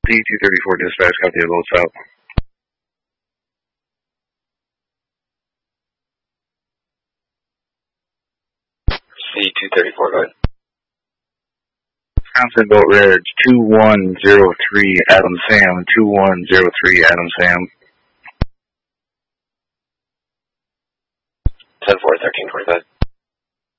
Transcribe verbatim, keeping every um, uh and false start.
C two thirty-four dispatch, copy the boats out. C two thirty-four, go ahead. Wisconsin boat reg two one zero three Adam Sam, two one zero three Adam Sam. ten four thirteen forty-five.